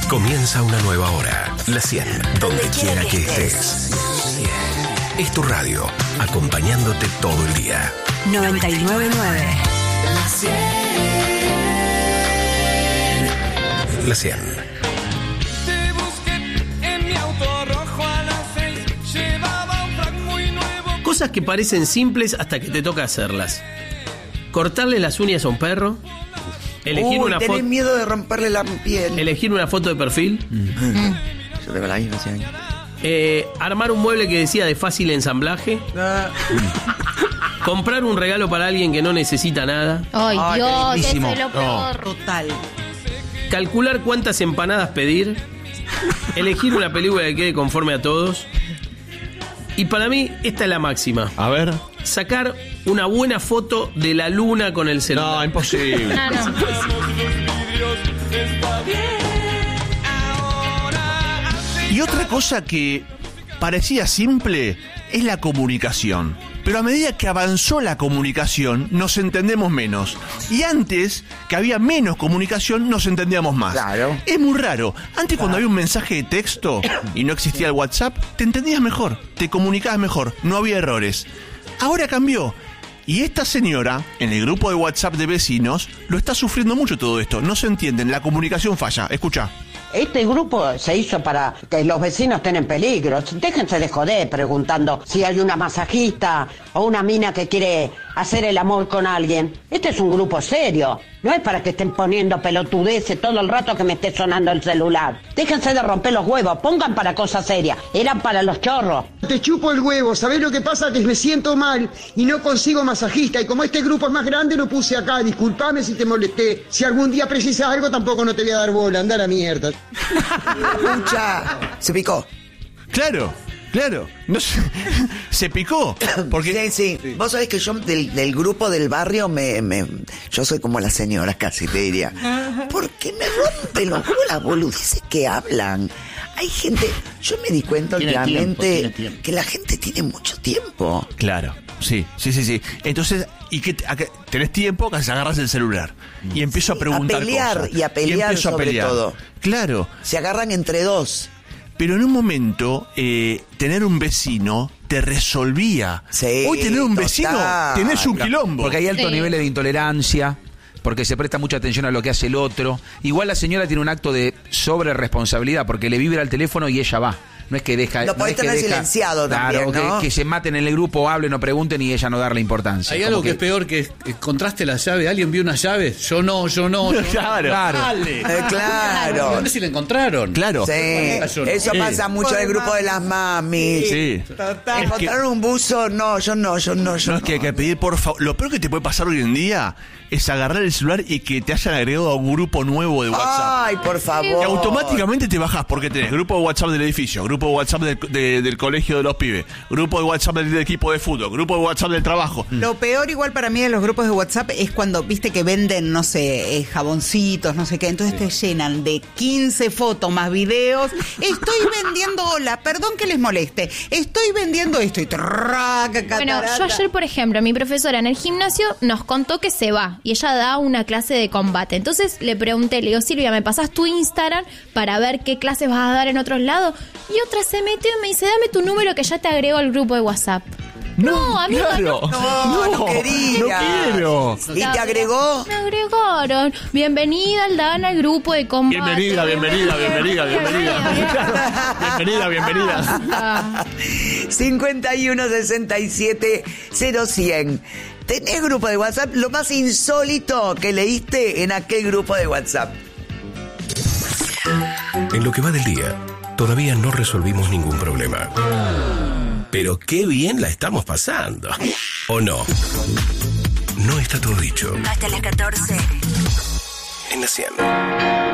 Comienza una nueva hora. La 100, donde quiera que estés. Es tu radio, acompañándote todo el día. 99.9. La 100. Te busqué en mi auto rojo a las 6. Llevaba un frac muy nuevo. Cosas que parecen simples hasta que te toca hacerlas. Cortarle las uñas a un perro. Elegir una tenés foto. miedo de romperle la piel. Elegir una foto de perfil. Yo tengo la misma hace años. Armar un mueble que decía de fácil ensamblaje. Comprar un regalo para alguien que no necesita nada. Ay, Ay, Dios, qué ese lindísimo. es lo peor. Total. Calcular cuántas empanadas pedir. Elegir una película que quede conforme a todos. Y para mí, esta es la máxima. A ver. Sacar una buena foto de la luna con el celular. No, imposible. No, no. Y otra cosa que parecía simple es la comunicación. Pero a medida que avanzó la comunicación, nos entendemos menos. Y antes, que había menos comunicación, nos entendíamos más. Claro. Es muy raro. Antes, cuando había un mensaje de texto y no existía el WhatsApp, te entendías mejor, te comunicabas mejor, no había errores. Ahora cambió. Y esta señora, en el grupo de WhatsApp de vecinos, lo está sufriendo mucho todo esto. No se entienden, la comunicación falla. Escucha. Este grupo se hizo para que los vecinos estén en peligro. Déjense de joder preguntando si hay una masajista o una mina que quiere hacer el amor con alguien. Este es un grupo serio. No es para que estén poniendo pelotudeces todo el rato que me esté sonando el celular. Déjense de romper los huevos, pongan para cosas serias. Eran para los chorros. Te chupo el huevo, ¿sabés lo que pasa? Que me siento mal y no consigo masajista. Y como este grupo es más grande, lo puse acá. Disculpame si te molesté. Si algún día precisas algo, tampoco no te voy a dar bola. Anda a la mierda. Escucha, se picó. Claro. No se picó. Porque Sí. Vos sabés que yo del grupo del barrio yo soy como la señora casi, te diría. Porque me rompen los huevos las boludeces que hablan. Hay gente, yo me di cuenta últimamente que la gente tiene mucho tiempo. Claro, sí. Entonces, tenés tiempo que agarras el celular y empiezo a preguntar a pelear cosas. y a pelear empiezo sobre todo. Claro. Se agarran entre dos. Pero en un momento, tener un vecino te resolvía. Sí, Hoy tener un vecino, total. tenés un quilombo. Porque hay altos Sí. niveles de intolerancia, porque se presta mucha atención a lo que hace el otro. Igual la señora tiene un acto de sobreresponsabilidad, porque le vibra el teléfono y ella va. No es que deja... Lo no podés es que tener deja- silenciado también, Claro, ¿no? que se maten en el grupo, hablen o pregunten y ella no darle importancia. Hay algo que es peor que encontraste la llave. ¿Alguien vio una llave? Yo no. Claro. Dale. Claro. No sé si la encontraron. Claro. Sí, Yo no. eso pasa mucho en el grupo de las mamis. Sí. Encontraron un buzo, no, yo no. No, es que hay que pedir, por favor. Lo peor que te puede pasar hoy en día es agarrar el celular y que te hayan agregado a un grupo nuevo de WhatsApp. Ay, por Y favor. automáticamente te bajás porque tenés grupo de WhatsApp del edificio, grupo de WhatsApp del colegio de los pibes, grupo de WhatsApp del equipo de fútbol, grupo de WhatsApp del trabajo. Lo peor igual para mí de los grupos de WhatsApp es cuando, viste, que venden, no sé, jaboncitos, no sé qué, entonces te llenan de 15 fotos más videos. Estoy vendiendo, hola, perdón que les moleste, estoy vendiendo esto y Bueno, yo ayer, por ejemplo, mi profesora en el gimnasio nos contó que se va y ella da una clase de combate. Entonces le pregunté, le digo, Silvia, ¿me pasás tu Instagram para ver qué clases vas a dar en otros lados? Y otra se metió y me dice, dame tu número que ya te agrego al grupo de WhatsApp. No, amiga, claro. No quería. No quiero. ¿Y te agregó? Me agregaron. Bienvenida, Aldana, al grupo de combate. Bienvenida. Ah. 51 67 0100. ¿Tenés grupo de WhatsApp? Lo más insólito que leíste en aquel grupo de WhatsApp. En lo que va del día, todavía no resolvimos ningún problema. Pero qué bien la estamos pasando. ¿O no? No está todo dicho. Hasta las 14. En la 100.